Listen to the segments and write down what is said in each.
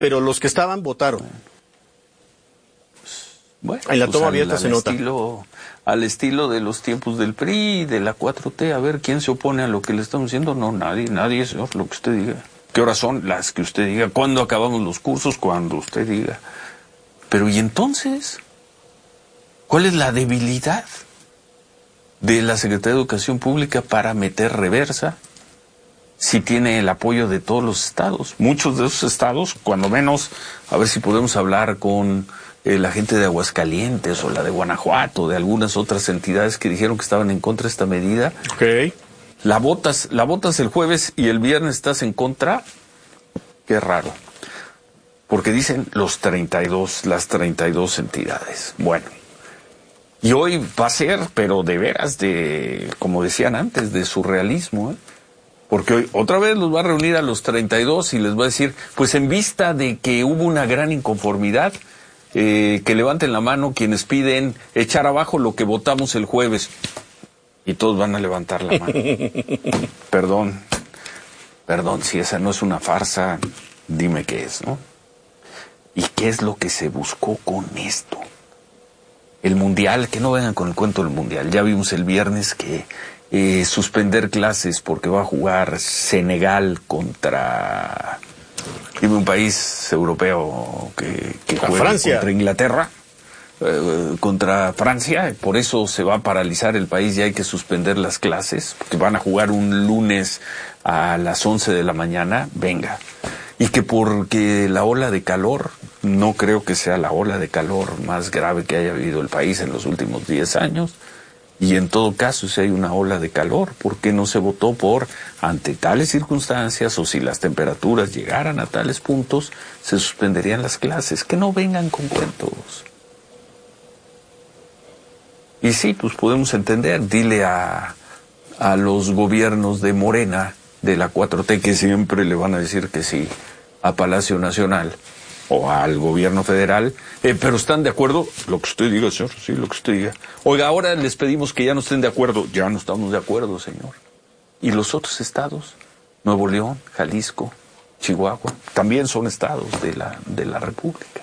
pero los que estaban votaron. Bueno, en la toma abierta se nota. Al estilo de los tiempos del PRI, de la 4T, a ver quién se opone a lo que le estamos diciendo. No, nadie, señor, lo que usted diga. ¿Qué horas son? Las que usted diga. ¿Cuándo acabamos los cursos? Cuando usted diga. Pero ¿y entonces? ¿Cuál es la debilidad de la Secretaría de Educación Pública para meter reversa si tiene el apoyo de todos los estados? Muchos de esos estados, cuando menos, a ver si podemos hablar con la gente de Aguascalientes o la de Guanajuato, de algunas otras entidades que dijeron que estaban en contra de esta medida. Okay. La votas el jueves y el viernes estás en contra. Qué raro. Porque dicen las 32 entidades. Bueno. Y hoy va a ser, pero de veras, como decían antes, de surrealismo, ¿eh? Porque hoy otra vez los va a reunir a los 32 y les va a decir, pues en vista de que hubo una gran inconformidad, que levanten la mano quienes piden echar abajo lo que votamos el jueves. Y todos van a levantar la mano. Perdón, si esa no es una farsa, dime qué es, ¿no? ¿Y qué es lo que se buscó con esto? El Mundial, que no vengan con el cuento del Mundial. Ya vimos el viernes que suspender clases porque va a jugar Senegal contra... Dime un país europeo que juegue Francia. Contra Inglaterra, contra Francia. Por eso se va a paralizar el país y hay que suspender las clases, porque van a jugar un lunes a las 11 de la mañana. Venga. Y que porque la ola de calor, no creo que sea la ola de calor más grave que haya vivido el país en los últimos 10 años. Y en todo caso, si hay una ola de calor, ¿por qué no se votó por, ante tales circunstancias, o si las temperaturas llegaran a tales puntos, se suspenderían las clases? Que no vengan con cuentos. Y sí, pues podemos entender, dile a los gobiernos de Morena, de la 4T, que siempre le van a decir que sí a Palacio Nacional o al gobierno federal, pero ¿están de acuerdo? Lo que usted diga, señor, sí, lo que usted diga. Oiga, ahora les pedimos que ya no estén de acuerdo. Ya no estamos de acuerdo, señor. ¿Y los otros estados? Nuevo León, Jalisco, Chihuahua, también son estados de la República.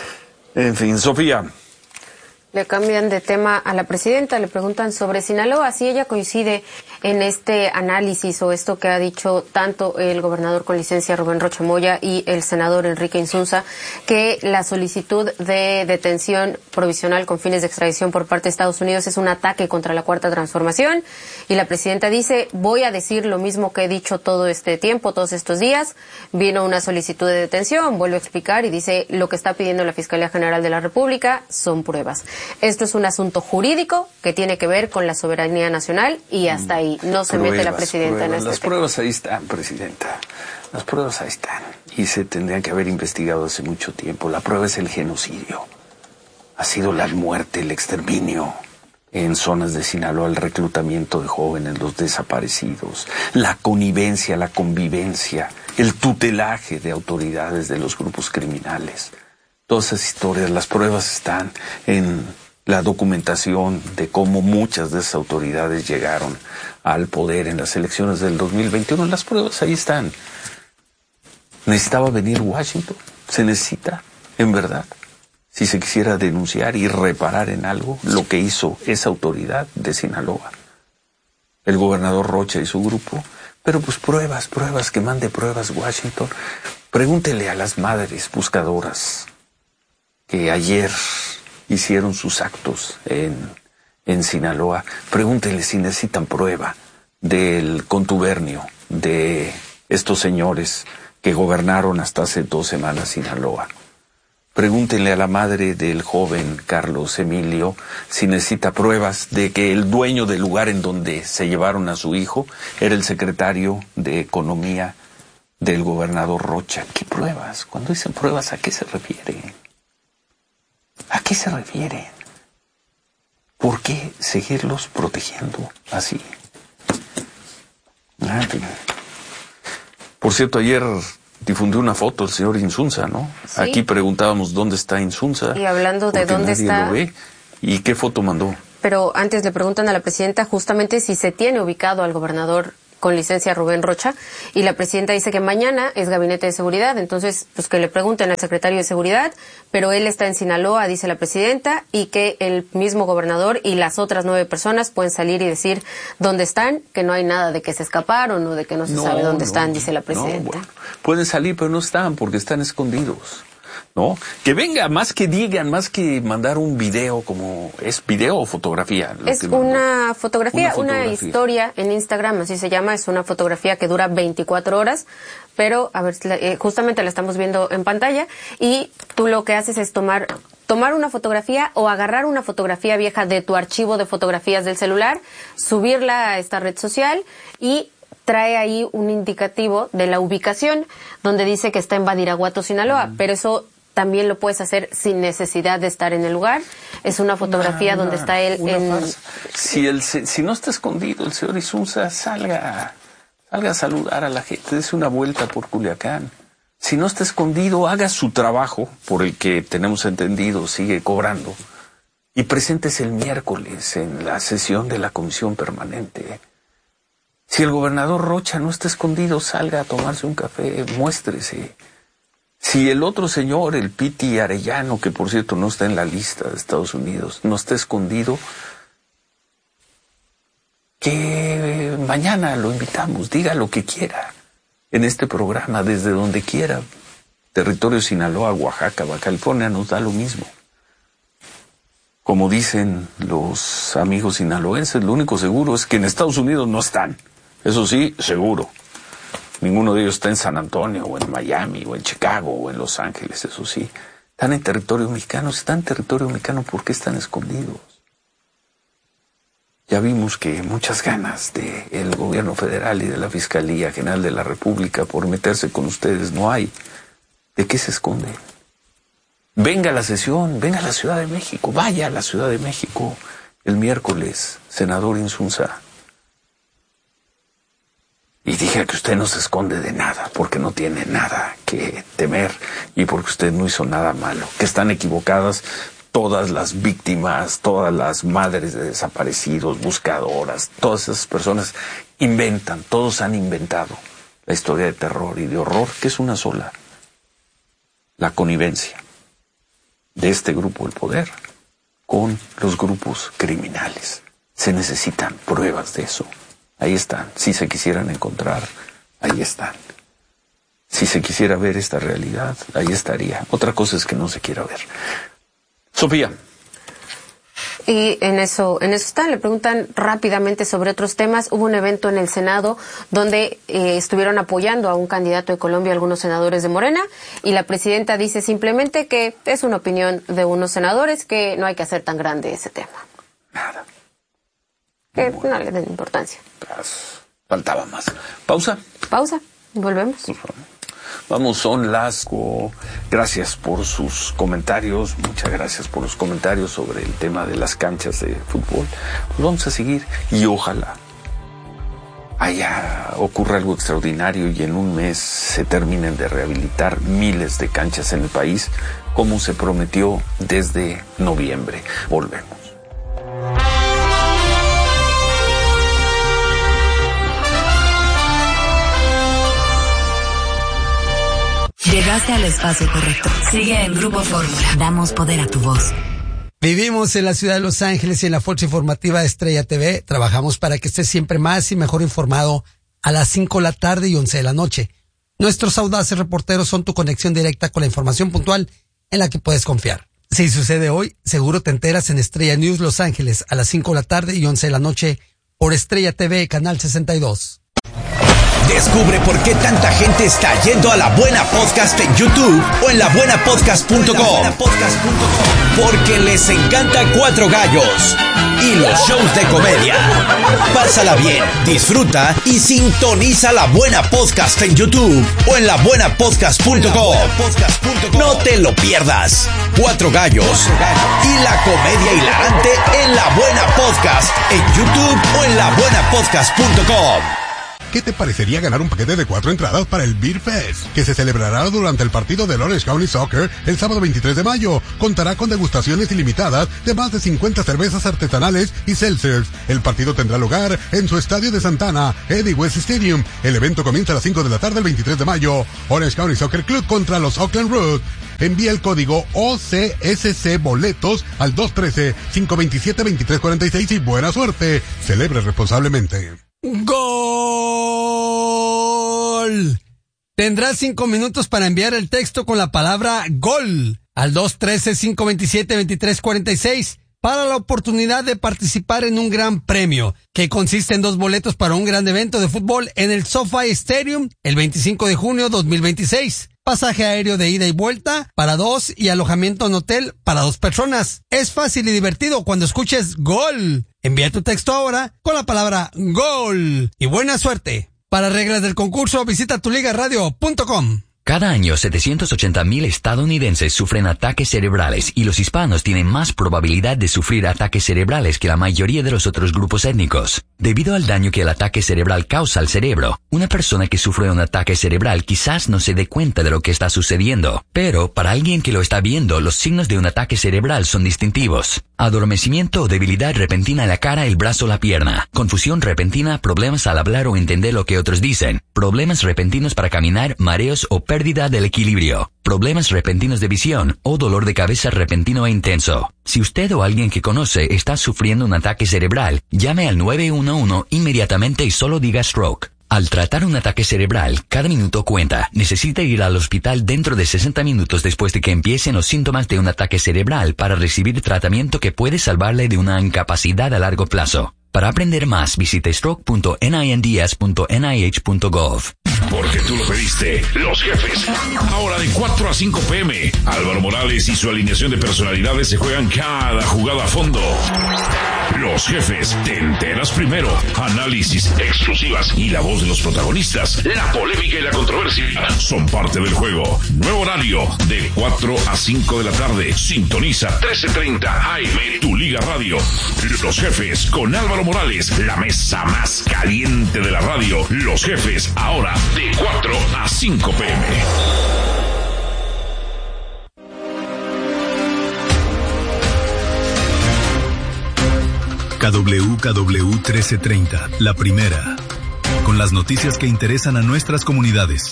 En fin, Sofía. Le cambian de tema a la presidenta, le preguntan sobre Sinaloa, si ella coincide en este análisis o esto que ha dicho tanto el gobernador con licencia Rubén Rocha Moya y el senador Enrique Insunza, que la solicitud de detención provisional con fines de extradición por parte de Estados Unidos es un ataque contra la Cuarta Transformación, y la presidenta dice, voy a decir lo mismo que he dicho todo este tiempo, todos estos días, vino una solicitud de detención, vuelve a explicar y dice, lo que está pidiendo la Fiscalía General de la República son pruebas. Esto es un asunto jurídico que tiene que ver con la soberanía nacional y hasta ahí no se mete la presidenta en este tema. Las pruebas ahí están, presidenta. Las pruebas ahí están. Y se tendrían que haber investigado hace mucho tiempo. La prueba es el genocidio. Ha sido la muerte, el exterminio en zonas de Sinaloa, el reclutamiento de jóvenes, los desaparecidos, la connivencia, la convivencia, el tutelaje de autoridades de los grupos criminales. Todas esas historias, las pruebas están en la documentación de cómo muchas de esas autoridades llegaron al poder en las elecciones del 2021. Las pruebas ahí están. ¿Necesitaba venir Washington? ¿Se necesita, en verdad? Si se quisiera denunciar y reparar en algo lo que hizo esa autoridad de Sinaloa, el gobernador Rocha y su grupo. Pero pues pruebas, que mande pruebas Washington. Pregúntele a las madres buscadoras que ayer hicieron sus actos en Sinaloa, pregúntenle si necesitan prueba del contubernio de estos señores que gobernaron hasta hace 2 semanas Sinaloa. Pregúntenle a la madre del joven Carlos Emilio si necesita pruebas de que el dueño del lugar en donde se llevaron a su hijo era el secretario de Economía del gobernador Rocha. ¿Qué pruebas? Cuando dicen pruebas, ¿a qué se refieren? ¿A qué se refieren? ¿Por qué seguirlos protegiendo así? Por cierto, ayer difundió una foto el señor Insunza, ¿no? Sí. Aquí preguntábamos dónde está Insunza. Y hablando de dónde está... Lo ve. ¿Y qué foto mandó? Pero antes le preguntan a la presidenta justamente si se tiene ubicado al gobernador con licencia Rubén Rocha, y la presidenta dice que mañana es gabinete de seguridad, entonces pues que le pregunten al secretario de seguridad, pero él está en Sinaloa, dice la presidenta, y que el mismo gobernador y las otras 9 personas pueden salir y decir dónde están, que no hay nada de que se escaparon o de que no se sabe dónde están, dice la presidenta. Bueno, pueden salir, pero no están porque están escondidos. ¿No? Que venga, más que digan, más que mandar un video, como ¿es video o fotografía? Es una fotografía, una historia en Instagram, así se llama, es una fotografía que dura 24 horas, pero a ver, justamente la estamos viendo en pantalla, y tú lo que haces es tomar una fotografía o agarrar una fotografía vieja de tu archivo de fotografías del celular, subirla a esta red social y trae ahí un indicativo de la ubicación donde dice que está en Badiraguato, Sinaloa, pero eso también lo puedes hacer sin necesidad de estar en el lugar. Es una fotografía donde está él en... Si no está escondido el señor Insunza, salga a saludar a la gente, dése una vuelta por Culiacán. Si no está escondido, haga su trabajo, por el que tenemos entendido sigue cobrando, y preséntese el miércoles en la sesión de la Comisión Permanente. Si el gobernador Rocha no está escondido, salga a tomarse un café, muéstrese. Si el otro señor, el Piti Arellano, que por cierto no está en la lista de Estados Unidos, no está escondido, que mañana lo invitamos, diga lo que quiera en este programa, desde donde quiera. Territorio Sinaloa, Oaxaca, Baja California, nos da lo mismo. Como dicen los amigos sinaloenses, lo único seguro es que en Estados Unidos no están. Eso sí, seguro. Ninguno de ellos está en San Antonio, o en Miami, o en Chicago, o en Los Ángeles, eso sí. Están en territorio mexicano. Si están en territorio mexicano, ¿por qué están escondidos? Ya vimos que muchas ganas del gobierno federal y de la Fiscalía General de la República por meterse con ustedes no hay. ¿De qué se esconden? Venga a la sesión, venga a la Ciudad de México, vaya a la Ciudad de México el miércoles, senador Insunza. Y diga que usted no se esconde de nada, porque no tiene nada que temer y porque usted no hizo nada malo. Que están equivocadas todas las víctimas, todas las madres de desaparecidos, buscadoras, todas esas personas inventan, todos han inventado la historia de terror y de horror, que es una sola: la connivencia de este grupo del poder con los grupos criminales. Se necesitan pruebas de eso. Ahí están. Si se quisieran encontrar, ahí están. Si se quisiera ver esta realidad, ahí estaría. Otra cosa es que no se quiera ver. Sofía. Y en eso están. Le preguntan rápidamente sobre otros temas. Hubo un evento en el Senado donde estuvieron apoyando a un candidato de Colombia, algunos senadores de Morena, y la presidenta dice simplemente que es una opinión de unos senadores, que no hay que hacer tan grande ese tema. Nada. Que no le den importancia. Faltaba más. Pausa. Volvemos. Vamos, son las... Gracias por sus comentarios, muchas gracias por los comentarios sobre el tema de las canchas de fútbol. Pues vamos a seguir y ojalá ocurra algo extraordinario y en un mes se terminen de rehabilitar miles de canchas en el país, como se prometió desde noviembre. Volvemos. Llegaste al espacio correcto. Sigue en Grupo Fórmula. Damos poder a tu voz. Vivimos en la ciudad de Los Ángeles y en la Fuerza Informativa de Estrella TV. Trabajamos para que estés siempre más y mejor informado a las 5 de la tarde y 11 de la noche. Nuestros audaces reporteros son tu conexión directa con la información puntual en la que puedes confiar. Si sucede hoy, seguro te enteras en Estrella News Los Ángeles a las 5 de la tarde y 11 de la noche por Estrella TV, Canal 62. Descubre por qué tanta gente está yendo a La Buena Podcast en YouTube o en labuenapodcast.com. Porque les encanta Cuatro Gallos y los shows de comedia. Pásala bien, disfruta y sintoniza La Buena Podcast en YouTube o en labuenapodcast.com. No te lo pierdas. Cuatro Gallos y la comedia hilarante en La Buena Podcast en YouTube o en labuenapodcast.com. ¿Qué te parecería ganar un paquete de 4 entradas para el Beer Fest, que se celebrará durante el partido del Orange County Soccer el sábado 23 de mayo? Contará con degustaciones ilimitadas de más de 50 cervezas artesanales y seltzers. El partido tendrá lugar en su estadio de Santana, Eddie West Stadium. El evento comienza a las 5 de la tarde el 23 de mayo. Orange County Soccer Club contra los Oakland Roots. Envía el código OCSC Boletos al 213-527-2346 y buena suerte. Celebre responsablemente. ¡Gol! Tendrás 5 minutos para enviar el texto con la palabra GOL al 213-527-2346 para la oportunidad de participar en un gran premio que consiste en 2 boletos para un gran evento de fútbol en el SoFi Stadium el 25 de junio 2026. Pasaje aéreo de ida y vuelta para 2 y alojamiento en hotel para 2 personas. Es fácil y divertido cuando escuches GOL. Envía tu texto ahora con la palabra GOL y buena suerte. Para reglas del concurso, visita tuligaradio.com. Cada año, 780,000 estadounidenses sufren ataques cerebrales y los hispanos tienen más probabilidad de sufrir ataques cerebrales que la mayoría de los otros grupos étnicos. Debido al daño que el ataque cerebral causa al cerebro, una persona que sufre un ataque cerebral quizás no se dé cuenta de lo que está sucediendo, pero para alguien que lo está viendo, los signos de un ataque cerebral son distintivos. Adormecimiento o debilidad repentina en la cara, el brazo o la pierna. Confusión repentina, problemas al hablar o entender lo que otros dicen. Problemas repentinos para caminar, mareos o pérdida del equilibrio. Problemas repentinos de visión o dolor de cabeza repentino e intenso. Si usted o alguien que conoce está sufriendo un ataque cerebral, llame al 911 inmediatamente y solo diga stroke. Al tratar un ataque cerebral, cada minuto cuenta. Necesita ir al hospital dentro de 60 minutos después de que empiecen los síntomas de un ataque cerebral para recibir tratamiento que puede salvarle de una incapacidad a largo plazo. Para aprender más, visite stroke.ninds.nih.gov. Porque tú lo pediste, Los Jefes. Ahora de 4 a 5 p.m. Álvaro Morales y su alineación de personalidades se juegan cada jugada a fondo. Los Jefes, te enteras primero. Análisis, exclusivas y la voz de los protagonistas. La polémica y la controversia son parte del juego. Nuevo horario, de 4 a 5 de la tarde. Sintoniza 1330 AM, Tu Liga Radio. Los Jefes, con Álvaro Morales, la mesa más caliente de la radio. Los Jefes, ahora de 4 a 5 p.m. KWKW 1330, la primera, con las noticias que interesan a nuestras comunidades.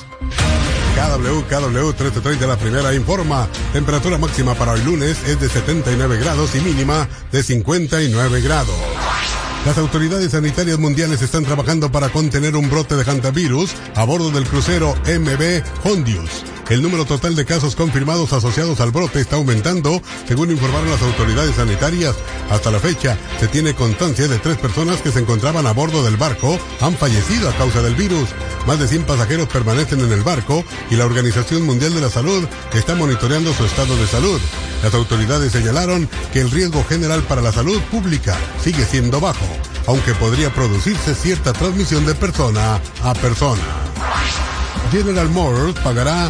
KWKW 1330, la primera, informa. Temperatura máxima para hoy lunes es de 79 grados y mínima de 59 grados. Las autoridades sanitarias mundiales están trabajando para contener un brote de hantavirus a bordo del crucero MV Hondius. El número total de casos confirmados asociados al brote está aumentando, según informaron las autoridades sanitarias. Hasta la fecha, se tiene constancia de 3 personas que se encontraban a bordo del barco han fallecido a causa del virus. Más de 100 pasajeros permanecen en el barco y la Organización Mundial de la Salud está monitoreando su estado de salud. Las autoridades señalaron que el riesgo general para la salud pública sigue siendo bajo, aunque podría producirse cierta transmisión de persona a persona. General Motors pagará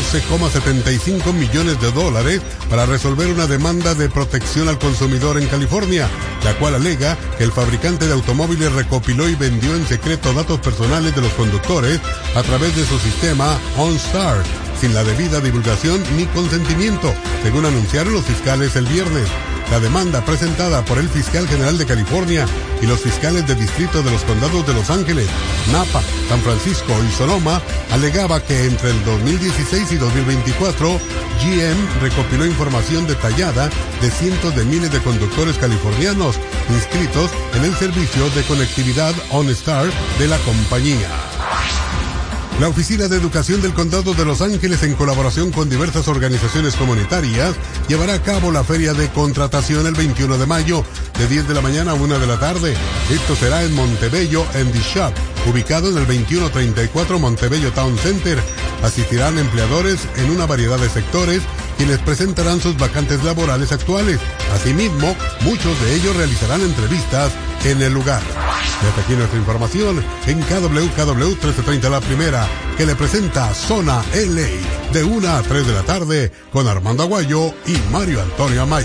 $12,75 millones para resolver una demanda de protección al consumidor en California, la cual alega que el fabricante de automóviles recopiló y vendió en secreto datos personales de los conductores a través de su sistema OnStar, sin la debida divulgación ni consentimiento, según anunciaron los fiscales el viernes. La demanda presentada por el fiscal general de California y los fiscales de distrito de los condados de Los Ángeles, Napa, San Francisco y Sonoma alegaba que entre el 2016 y 2024 GM recopiló información detallada de cientos de miles de conductores californianos inscritos en el servicio de conectividad OnStar de la compañía. La Oficina de Educación del Condado de Los Ángeles, en colaboración con diversas organizaciones comunitarias, llevará a cabo la Feria de Contratación el 21 de mayo, de 10 de la mañana a 1 de la tarde. Esto será en Montebello, en The Shop, ubicado en el 2134 Montebello Town Center. Asistirán empleadores en una variedad de sectores, quienes presentarán sus vacantes laborales actuales. Asimismo, muchos de ellos realizarán entrevistas en el lugar. Y hasta aquí nuestra información en KWKW 1330, la primera, que le presenta Zona LA, de 1 a 3 de la tarde, con Armando Aguayo y Mario Antonio Amaya.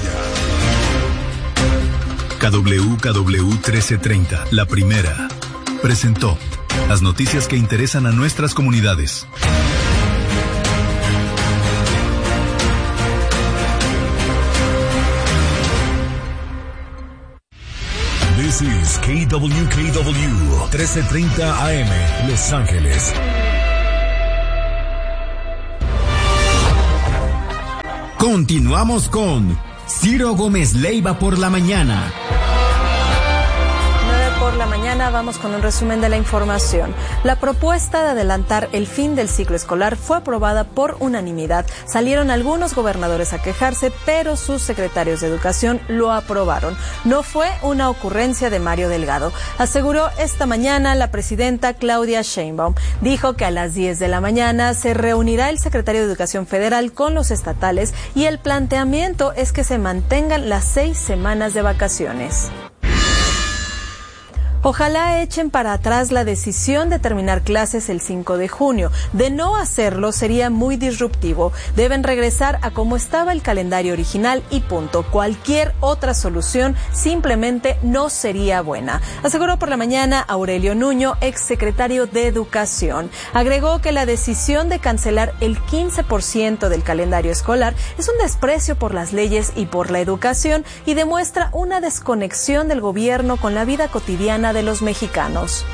KWKW 1330, la primera, presentó Las noticias que interesan a nuestras comunidades. This is KWKW 1330 AM, Los Ángeles. Continuamos con Ciro Gómez Leiva por la mañana. 9 por la mañana, vamos con un resumen de la información. La propuesta de adelantar el fin del ciclo escolar fue aprobada por unanimidad. Salieron algunos gobernadores a quejarse, pero sus secretarios de educación lo aprobaron. No fue una ocurrencia de Mario Delgado, aseguró esta mañana la presidenta Claudia Sheinbaum. Dijo que a las 10 de la mañana se reunirá el secretario de Educación Federal con los estatales y el planteamiento es que se mantengan las 6 semanas de vacaciones. Ojalá echen para atrás la decisión de terminar clases el 5 de junio. De no hacerlo sería muy disruptivo. Deben regresar a como estaba el calendario original y punto. Cualquier otra solución simplemente no sería buena, aseguró por la mañana Aurelio Nuño, exsecretario de Educación. Agregó que la decisión de cancelar el 15% del calendario escolar es un desprecio por las leyes y por la educación y demuestra una desconexión del gobierno con la vida cotidiana de los mexicanos.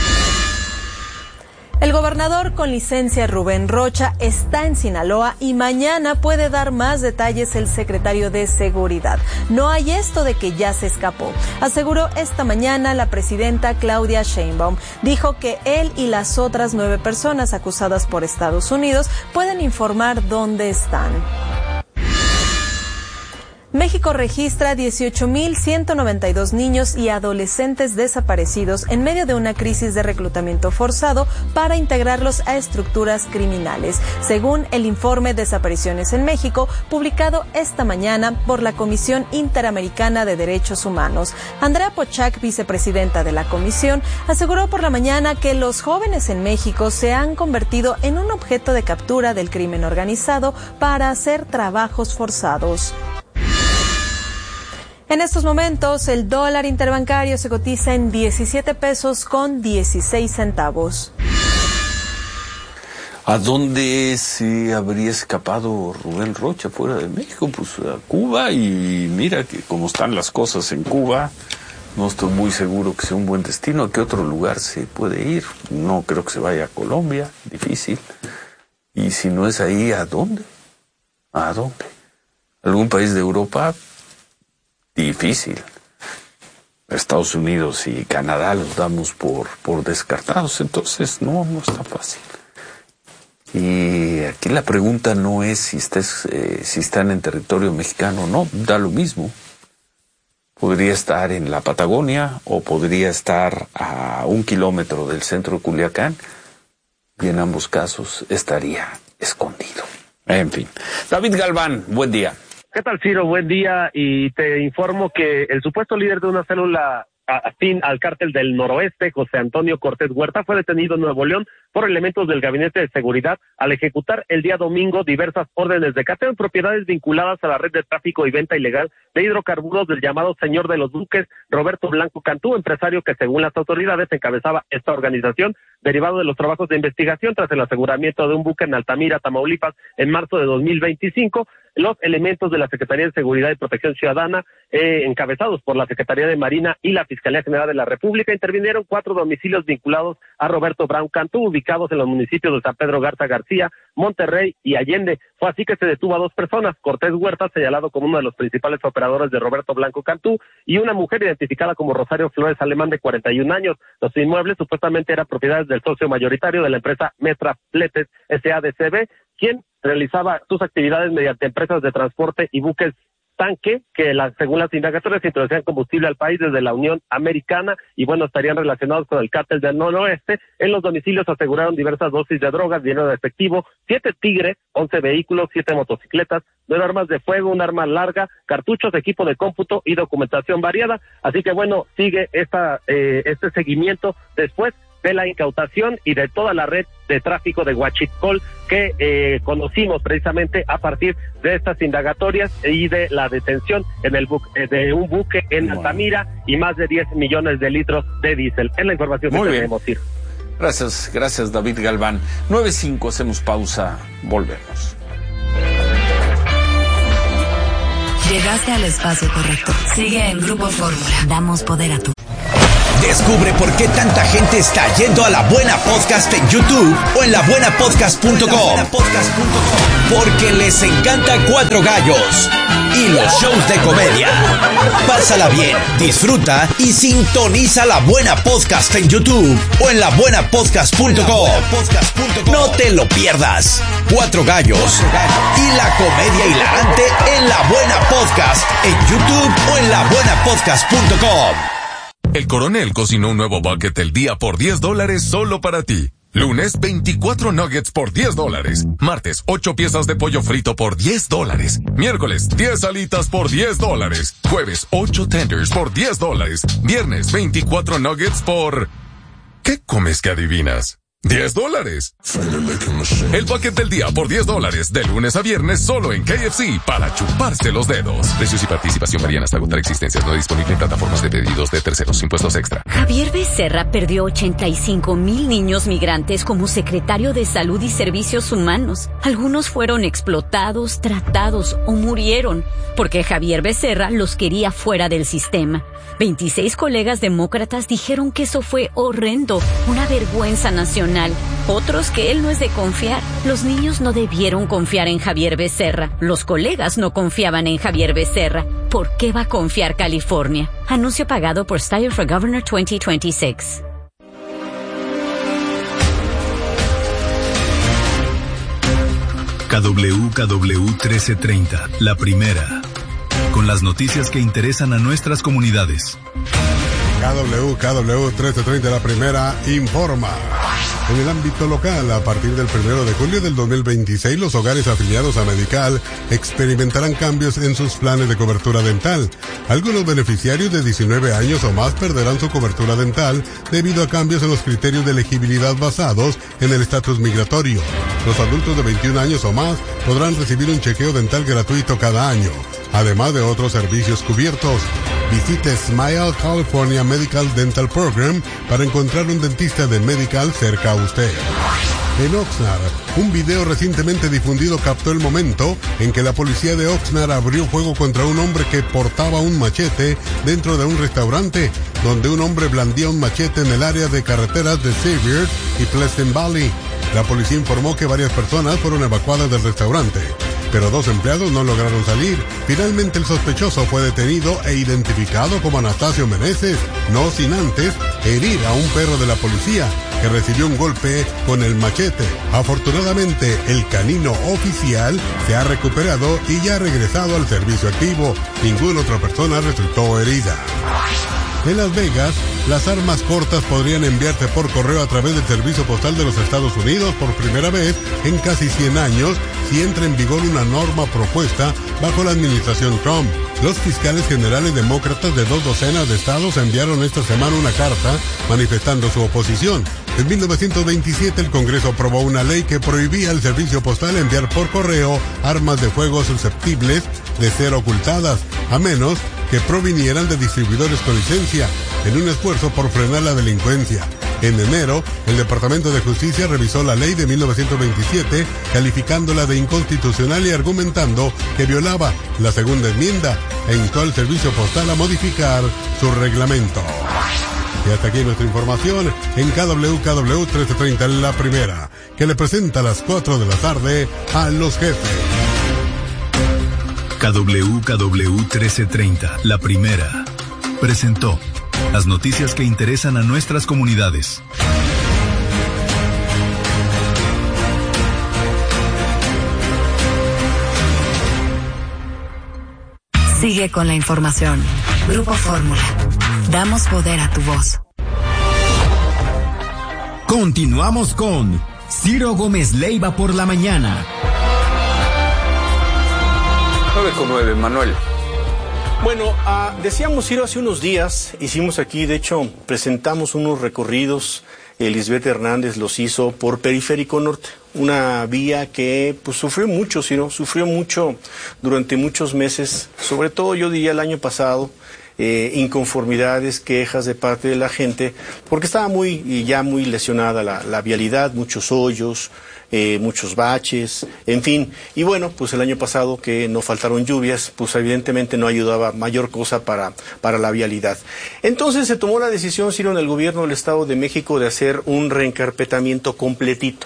El gobernador con licencia Rubén Rocha está en Sinaloa y mañana puede dar más detalles el secretario de Seguridad. No hay esto de que ya se escapó, aseguró esta mañana la presidenta Claudia Sheinbaum. Dijo que él y las otras 9 personas acusadas por Estados Unidos pueden informar dónde están. México registra 18,192 niños y adolescentes desaparecidos en medio de una crisis de reclutamiento forzado para integrarlos a estructuras criminales, según el informe Desapariciones en México, publicado esta mañana por la Comisión Interamericana de Derechos Humanos. Andrea Pochac, vicepresidenta de la comisión, aseguró por la mañana que los jóvenes en México se han convertido en un objeto de captura del crimen organizado para hacer trabajos forzados. En estos momentos, el dólar interbancario se cotiza en 17 pesos con 16 centavos. ¿A dónde se habría escapado Rubén Rocha fuera de México? Pues a Cuba, y mira que como están las cosas en Cuba, no estoy muy seguro que sea un buen destino. ¿A qué otro lugar se puede ir? No creo que se vaya a Colombia, difícil. Y si no es ahí, ¿a dónde? ¿A dónde? ¿Algún país de Europa? Difícil. Estados Unidos y Canadá los damos por descartados, entonces no está fácil. Y aquí la pregunta no es si están en territorio mexicano o no, da lo mismo. Podría estar en la Patagonia o podría estar a 1 kilómetro del centro de Culiacán, y en ambos casos estaría escondido. En fin. David Galván, buen día. ¿Qué tal, Ciro? Buen día, y te informo que el supuesto líder de una célula afín al cártel del Noroeste, José Antonio Cortés Huerta, fue detenido en Nuevo León por elementos del Gabinete de Seguridad al ejecutar el día domingo diversas órdenes de cateo en propiedades vinculadas a la red de tráfico y venta ilegal de hidrocarburos del llamado Señor de los Buques, Roberto Blanco Cantú, empresario que según las autoridades encabezaba esta organización, derivado de los trabajos de investigación tras el aseguramiento de un buque en Altamira, Tamaulipas, en marzo de 2025. Los elementos de la Secretaría de Seguridad y Protección Ciudadana, encabezados por la Secretaría de Marina y la Fiscalía General de la República, intervinieron 4 domicilios vinculados a Roberto Brown Cantú, ubicados en los municipios de San Pedro Garza García, Monterrey y Allende. Fue así que se detuvo a 2 personas, Cortés Huerta, señalado como uno de los principales operadores de Roberto Blanco Cantú, y una mujer identificada como Rosario Flores Alemán, de 41 años. Los inmuebles supuestamente eran propiedades del socio mayoritario de la empresa Metra Fletes S.A.D.C.B., quien realizaba sus actividades mediante empresas de transporte y buques tanque que según las indagatorias introducían combustible al país desde la Unión Americana y estarían relacionados con el cártel del Noroeste. En los domicilios aseguraron diversas dosis de drogas, dinero de efectivo, 7 Tigre, 11 vehículos, 7 motocicletas, 9 armas de fuego, un arma larga, cartuchos, equipo de cómputo y documentación variada. Así que sigue este seguimiento después de la incautación y de toda la red de tráfico de huachicol que conocimos precisamente a partir de estas indagatorias y de la detención en el de un buque en Altamira y más de 10 millones de litros de diésel. Es la información que tenemos, Ciro. Gracias David Galván. 9:05, hacemos pausa, volvemos. Llegaste al espacio correcto. Sigue en Grupo Fórmula. Damos poder a tu... Descubre por qué tanta gente está yendo a La Buena Podcast en YouTube o en labuenapodcast.com. Porque les encanta Cuatro Gallos y los shows de comedia. Pásala bien, disfruta y sintoniza La Buena Podcast en YouTube o en labuenapodcast.com. No te lo pierdas. Cuatro Gallos y la comedia hilarante en La Buena Podcast en YouTube o en labuenapodcast.com. El Coronel cocinó un nuevo bucket del día por $10 solo para ti. Lunes, 24 nuggets por $10. Martes, 8 piezas de pollo frito por $10. Miércoles, 10 alitas por $10. Jueves, 8 tenders por $10. Viernes, 24 nuggets por... ¿Qué comes que adivinas? $10. El bucket del día por $10, de lunes a viernes solo en KFC para chuparse los dedos. Precios y participación varían hasta agotar existencias. No disponible en plataformas de pedidos de terceros. Impuestos extra. Javier Becerra perdió 85,000 niños migrantes como secretario de Salud y Servicios Humanos. Algunos fueron explotados, tratados o murieron porque Javier Becerra los quería fuera del sistema. 26 colegas demócratas dijeron que eso fue horrendo, una vergüenza nacional. Otros que él no es de confiar. Los niños no debieron confiar en Javier Becerra. Los colegas no confiaban en Javier Becerra. ¿Por qué va a confiar California? Anuncio pagado por Style for Governor 2026. KWKW 1330, la primera. Con las noticias que interesan a nuestras comunidades. KWKW 1330, la primera, informa. En el ámbito local, a partir del 1 de julio del 2026, los hogares afiliados a Medical experimentarán cambios en sus planes de cobertura dental. Algunos beneficiarios de 19 años o más perderán su cobertura dental debido a cambios en los criterios de elegibilidad basados en el estatus migratorio. Los adultos de 21 años o más podrán recibir un chequeo dental gratuito cada año, además de otros servicios cubiertos. Visite Smile California Medical Dental Program para encontrar un dentista de Medical cerca a usted. En Oxnard, un video recientemente difundido captó el momento en que la policía de Oxnard abrió fuego contra un hombre que portaba un machete dentro de un restaurante, donde un hombre blandía un machete en el área de carreteras de Sevier y Pleasant Valley. La policía informó que varias personas fueron evacuadas del restaurante, pero 2 empleados no lograron salir. Finalmente el sospechoso fue detenido e identificado como Anastasio Meneses, no sin antes herir a un perro de la policía que recibió un golpe con el machete. Afortunadamente, el canino oficial se ha recuperado y ya ha regresado al servicio activo. Ninguna otra persona resultó herida. En Las Vegas, las armas cortas podrían enviarse por correo a través del Servicio Postal de los Estados Unidos por primera vez en casi 100 años si entra en vigor una norma propuesta bajo la administración Trump. Los fiscales generales demócratas de 2 docenas de estados enviaron esta semana una carta manifestando su oposición. En 1927 el Congreso aprobó una ley que prohibía al servicio postal enviar por correo armas de fuego susceptibles de ser ocultadas, a menos que provinieran de distribuidores con licencia, en un esfuerzo por frenar la delincuencia. En enero, el Departamento de Justicia revisó la ley de 1927, calificándola de inconstitucional y argumentando que violaba la segunda enmienda e instó al servicio postal a modificar su reglamento. Y hasta aquí nuestra información en KWKW 1330, la primera, que le presenta a las 4 de la tarde a los jefes. KWKW 1330, la primera, presentó las noticias que interesan a nuestras comunidades. Sigue con la información. Grupo Fórmula. Damos poder a tu voz. Continuamos con Ciro Gómez Leiva por la mañana. 9:09, Manuel. Bueno, decíamos, Ciro, hace unos días, hicimos aquí, de hecho, presentamos unos recorridos, Lisbeth Hernández los hizo por Periférico Norte, una vía que pues sufrió mucho, Ciro, sufrió mucho durante muchos meses, sobre todo yo diría el año pasado, inconformidades, quejas de parte de la gente, porque estaba ya muy lesionada la vialidad, muchos hoyos, muchos baches, en fin. Y bueno, pues el año pasado que no faltaron lluvias, pues evidentemente no ayudaba mayor cosa para la vialidad. Entonces se tomó la decisión, Ciro, en el gobierno del Estado de México de hacer un reencarpetamiento completito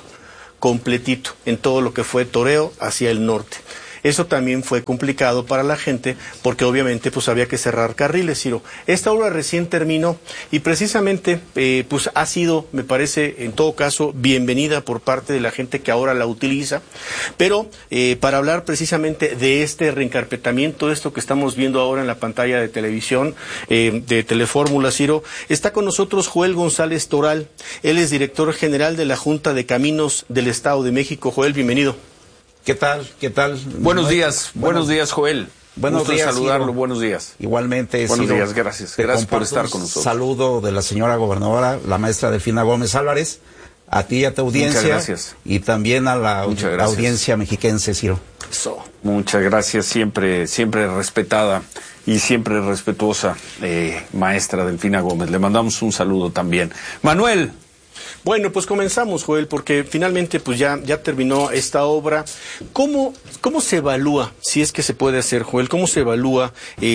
en todo lo que fue Toreo hacia el norte. Eso también fue complicado para la gente porque obviamente pues había que cerrar carriles, Ciro. Esta obra recién terminó y precisamente pues ha sido, me parece, en todo caso, bienvenida por parte de la gente que ahora la utiliza. Pero para hablar precisamente de este reencarpetamiento, esto que estamos viendo ahora en la pantalla de televisión de Telefórmula, Ciro, está con nosotros Joel González Toral. Él es director general de la Junta de Caminos del Estado de México. Joel, bienvenido. ¿Qué tal? Buenos días, Joel. Buenos días, saludarlo, Ciro. Buenos días. Igualmente, buenos Ciro, días, gracias. Gracias por estar con nosotros. Saludo de la señora gobernadora, la maestra Delfina Gómez Álvarez, a ti y a tu audiencia. Muchas gracias. Y también a la audiencia mexiquense, Ciro. Eso. Muchas gracias, siempre respetada y siempre respetuosa, maestra Delfina Gómez. Le mandamos un saludo también. Manuel. Bueno, pues comenzamos, Joel, porque finalmente pues ya terminó esta obra. ¿Cómo se evalúa, si es que se puede hacer, Joel, cómo se evalúa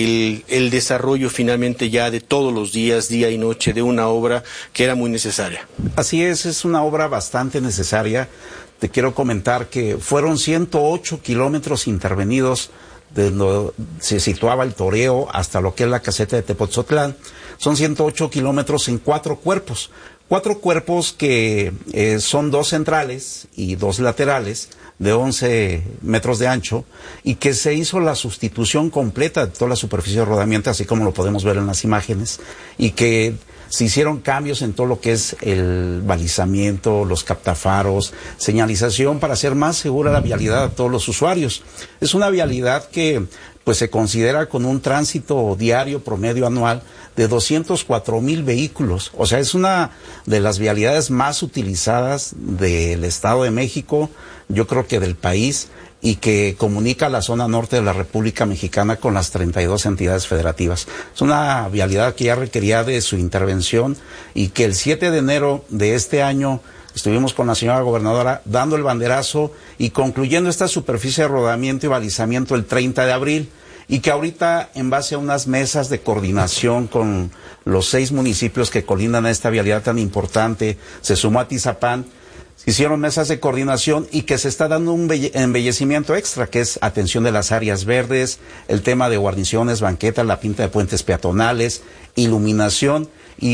el desarrollo finalmente ya de todos los días, día y noche, de una obra que era muy necesaria? Así es una obra bastante necesaria. Te quiero comentar que fueron 108 kilómetros intervenidos de donde se situaba el toreo hasta lo que es la caseta de Tepoztlán. Son 108 kilómetros en 4 cuerpos. 4 cuerpos que son 2 centrales y 2 laterales de 11 metros de ancho y que se hizo la sustitución completa de toda la superficie de rodamiento, así como lo podemos ver en las imágenes, y que se hicieron cambios en todo lo que es el balizamiento, los captafaros, señalización para hacer más segura la vialidad a todos los usuarios. Es una vialidad que pues se considera con un tránsito diario promedio anual de 204,000 vehículos. O sea, es una de las vialidades más utilizadas del Estado de México, yo creo que del país, y que comunica la zona norte de la República Mexicana con las 32 entidades federativas. Es una vialidad que ya requería de su intervención y que el 7 de enero de este año estuvimos con la señora gobernadora dando el banderazo y concluyendo esta superficie de rodamiento y balizamiento el 30 de abril. Y que ahorita, en base a unas mesas de coordinación con los 6 municipios que colindan a esta vialidad tan importante, se sumó a Tizapán, se hicieron mesas de coordinación y que se está dando un embellecimiento extra, que es atención de las áreas verdes, el tema de guarniciones, banquetas, la pinta de puentes peatonales, iluminación.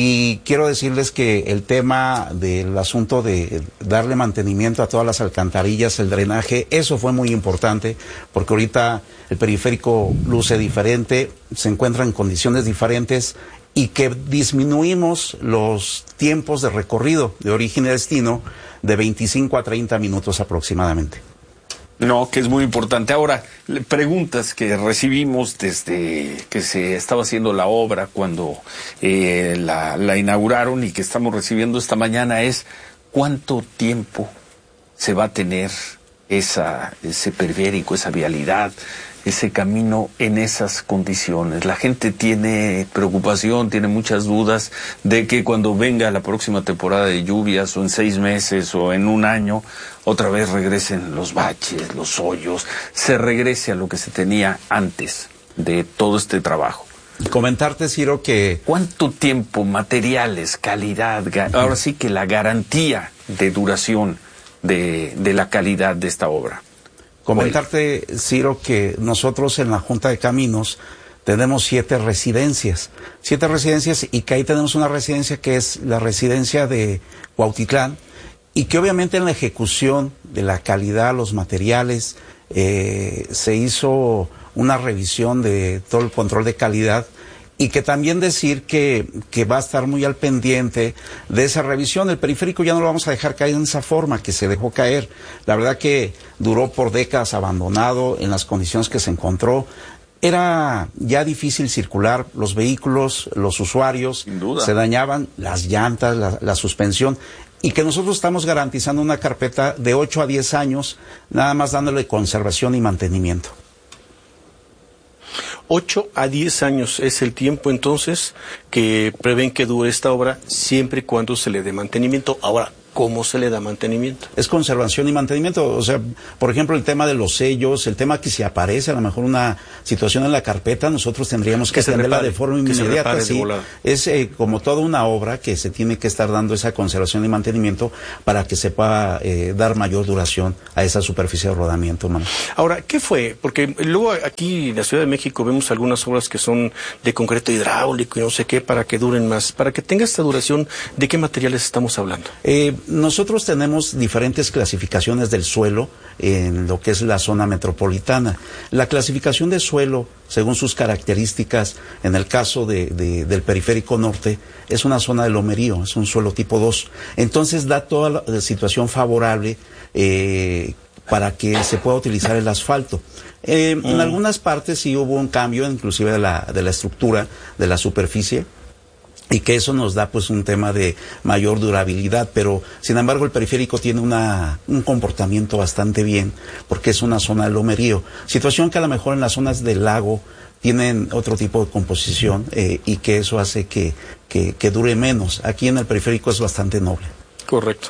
Y quiero decirles que el tema del asunto de darle mantenimiento a todas las alcantarillas, el drenaje, eso fue muy importante, porque ahorita el periférico luce diferente, se encuentra en condiciones diferentes y que disminuimos los tiempos de recorrido de origen y destino de 25 a 30 minutos aproximadamente. No, que es muy importante. Ahora, preguntas que recibimos desde que se estaba haciendo la obra, cuando la inauguraron y que estamos recibiendo esta mañana es ¿cuánto tiempo se va a tener ese periférico, esa vialidad, ese camino en esas condiciones? La gente tiene preocupación, tiene muchas dudas de que cuando venga la próxima temporada de lluvias, o en 6 meses, o en un año, otra vez regresen los baches, los hoyos, se regrese a lo que se tenía antes de todo este trabajo. Comentarte, Ciro, que ¿cuánto tiempo, materiales, calidad, ahora sí que la garantía de duración de la calidad de esta obra? Comentarte, Ciro, que nosotros en la Junta de Caminos tenemos 7 residencias y que ahí tenemos una residencia que es la residencia de Cuautitlán, y que obviamente en la ejecución de la calidad, los materiales, se hizo una revisión de todo el control de calidad, y que también decir que va a estar muy al pendiente de esa revisión. El periférico ya no lo vamos a dejar caer en esa forma que se dejó caer. La verdad que duró por décadas abandonado en las condiciones que se encontró. Era ya difícil circular, los vehículos, los usuarios, sin duda, se dañaban las llantas, la suspensión, y que nosotros estamos garantizando una carpeta de 8 a 10 años, nada más dándole conservación y mantenimiento. 8 a 10 años es el tiempo entonces que prevén que dure esta obra, siempre y cuando se le dé mantenimiento. Ahora, ¿cómo se le da mantenimiento? Es conservación y mantenimiento. O sea, por ejemplo, el tema de los sellos, el tema que si aparece a lo mejor una situación en la carpeta, nosotros tendríamos que atenderla de forma inmediata. Sí, es como toda una obra que se tiene que estar dando esa conservación y mantenimiento para que se pueda dar mayor duración a esa superficie de rodamiento, ¿no? Ahora, ¿qué fue? Porque luego aquí en la Ciudad de México vemos algunas obras que son de concreto hidráulico y no sé qué, para que duren más. Para que tenga esta duración, ¿de qué materiales estamos hablando? Nosotros tenemos diferentes clasificaciones del suelo en lo que es la zona metropolitana. La clasificación de suelo, según sus características, en el caso del periférico norte, es una zona de lomerío, es un suelo tipo 2. Entonces da toda la situación favorable para que se pueda utilizar el asfalto. En algunas partes sí hubo un cambio, inclusive de la estructura, de la superficie, y que eso nos da pues un tema de mayor durabilidad, pero sin embargo el periférico tiene un comportamiento bastante bien, porque es una zona de lomerío, situación que a lo mejor en las zonas del lago tienen otro tipo de composición y que eso hace que dure menos. Aquí en el periférico es bastante noble. Correcto.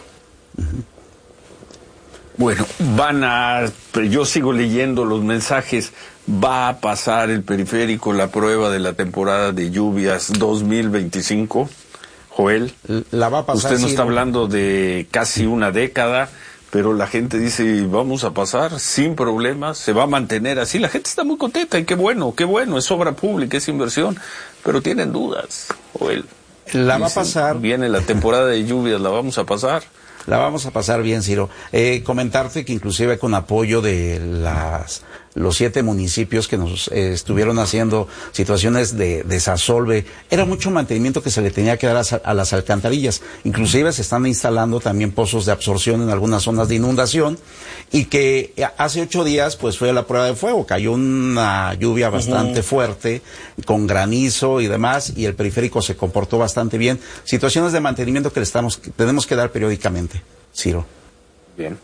Bueno, yo sigo leyendo los mensajes. ¿Va a pasar el periférico la prueba de la temporada de lluvias 2025, Joel? La va a pasar. Usted nos está hablando de casi una década, pero la gente dice, vamos a pasar sin problemas, se va a mantener así. La gente está muy contenta y qué bueno, es obra pública, es inversión, pero tienen dudas, Joel. La va a pasar. Viene la temporada de lluvias, ¿la vamos a pasar? La vamos a pasar bien, Ciro. Comentarte que inclusive con apoyo de los 7 municipios que nos estuvieron haciendo situaciones de desasolve, era mucho mantenimiento que se le tenía que dar a las alcantarillas. Inclusive se están instalando también pozos de absorción en algunas zonas de inundación, y que hace 8 días pues fue la prueba de fuego. Cayó una lluvia bastante fuerte, con granizo y demás, y el periférico se comportó bastante bien. Situaciones de mantenimiento que tenemos que dar periódicamente, Ciro. Bien.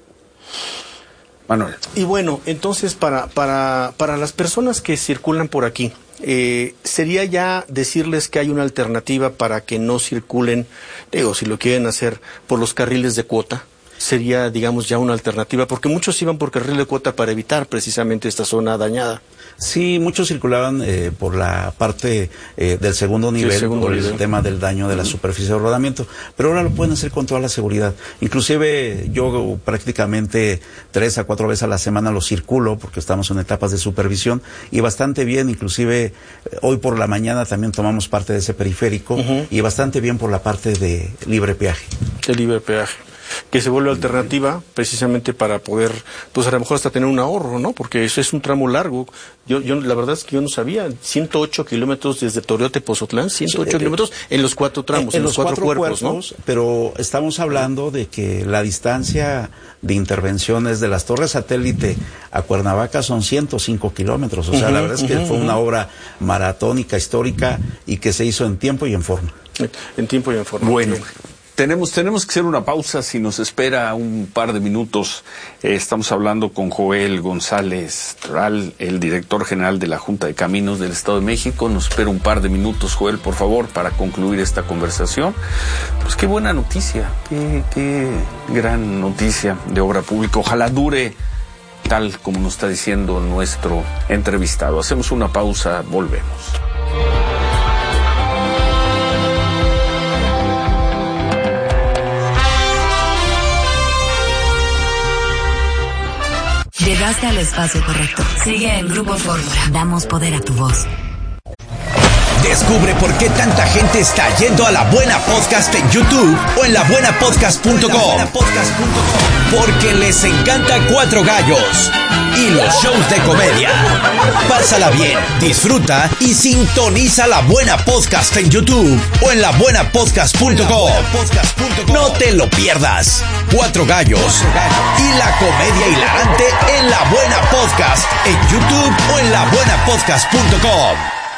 Manuel. Y bueno, entonces para las personas que circulan por aquí, sería ya decirles que hay una alternativa para que no circulen, si lo quieren hacer por los carriles de cuota. Sería, digamos, ya una alternativa, porque muchos iban por carril de cuota para evitar precisamente esta zona dañada. Sí, muchos circulaban por la parte del segundo nivel, por el tema del daño de la superficie de rodamiento, pero ahora lo pueden hacer con toda la seguridad. Inclusive yo prácticamente 3 a 4 veces a la semana lo circulo, porque estamos en etapas de supervisión, y bastante bien. Inclusive hoy por la mañana también tomamos parte de ese periférico, y bastante bien por la parte de libre peaje. De libre peaje, que se vuelve alternativa precisamente para poder, pues a lo mejor hasta tener un ahorro, ¿no? Porque eso es un tramo largo. Yo la verdad es que yo no sabía, 108 kilómetros desde Torreote, Pozotlán, 108 kilómetros en los 4 tramos, en los 4 cuerpos, ¿no? Pero estamos hablando de que la distancia de intervenciones de las torres satélite a Cuernavaca son 105 kilómetros. O sea, la verdad es que fue una obra maratónica, histórica, y que se hizo en tiempo y en forma. En tiempo y en forma. Bueno. Tenemos que hacer una pausa, si nos espera un par de minutos. Estamos hablando con Joel González Ral, el director general de la Junta de Caminos del Estado de México. Nos espera un par de minutos, Joel, por favor, para concluir esta conversación. Pues qué buena noticia, qué gran noticia de obra pública. Ojalá dure tal como nos está diciendo nuestro entrevistado. Hacemos una pausa, volvemos. Llegaste al espacio correcto. Sigue en Grupo Fórmula. Damos poder a tu voz. Descubre por qué tanta gente está yendo a La Buena Podcast en YouTube o en labuenapodcast.com. Porque les encanta Cuatro Gallos y los shows de comedia. Pásala bien, disfruta y sintoniza La Buena Podcast en YouTube o en labuenapodcast.com. No te lo pierdas. Cuatro Gallos y la comedia hilarante en La Buena Podcast en YouTube o en labuenapodcast.com.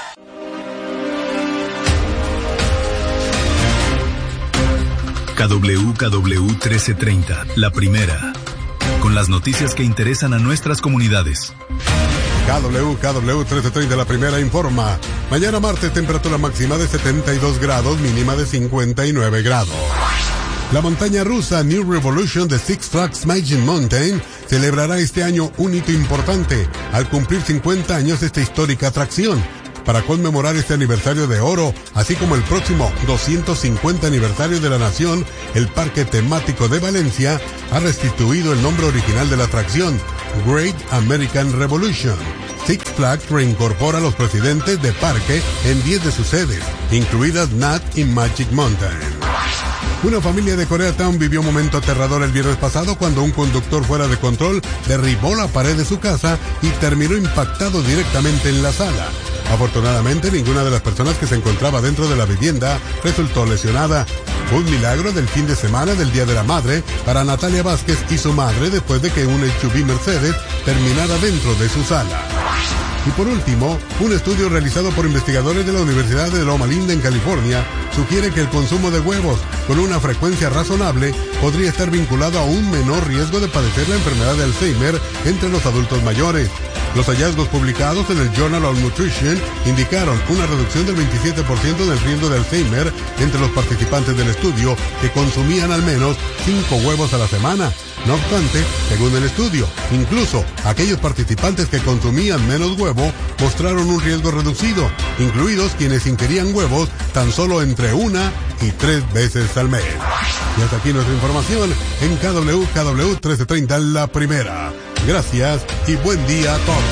KWKW 1330, la primera, con las noticias que interesan a nuestras comunidades. KW 1330, la primera informa. Mañana martes, temperatura máxima de 72 grados, mínima de 59 grados. La montaña rusa New Revolution de Six Flags Magic Mountain celebrará este año un hito importante al cumplir 50 años de esta histórica atracción. Para conmemorar este aniversario de oro, así como el próximo 250 aniversario de la nación, el Parque Temático de Valencia ha restituido el nombre original de la atracción, Great American Revolution. Six Flags reincorpora a los presidentes de parque en 10 de sus sedes, incluidas Nat y Magic Mountain. Una familia de Koreatown vivió un momento aterrador el viernes pasado cuando un conductor fuera de control derribó la pared de su casa y terminó impactado directamente en la sala. Afortunadamente, ninguna de las personas que se encontraba dentro de la vivienda resultó lesionada. Fue un milagro del fin de semana del Día de la Madre para Natalia Vázquez y su madre después de que un SUV Mercedes terminara dentro de su sala. Y por último, un estudio realizado por investigadores de la Universidad de Loma Linda en California sugiere que el consumo de huevos con una frecuencia razonable podría estar vinculado a un menor riesgo de padecer la enfermedad de Alzheimer entre los adultos mayores. Los hallazgos publicados en el Journal of Nutrition indicaron una reducción del 27% del riesgo de Alzheimer entre los participantes del estudio que consumían al menos 5 huevos a la semana. No obstante, según el estudio, incluso aquellos participantes que consumían menos huevo mostraron un riesgo reducido, incluidos quienes ingerían huevos tan solo entre 1 y 3 veces al mes. Y hasta aquí nuestra información en KW 1330, la primera. Gracias y buen día a todos.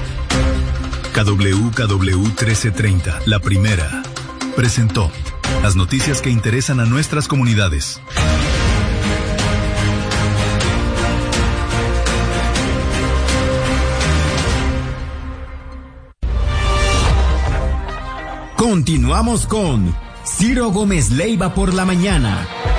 KW 1330, la primera, presentó las noticias que interesan a nuestras comunidades. Continuamos con Ciro Gómez Leiva por la mañana.